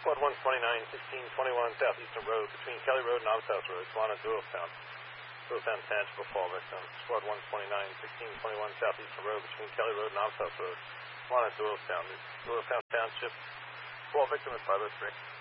Squad 129, 1621 Southeastern Road between Kelly Road and Hobbs House Road. Swan at Doylestown. Doylestown tangible fall victim. Squad 129, 1621 Southeastern Road between Kelly Road and Hobbs House Road. Swan at Doylestown. Doylestown Township. Fall victim at 503.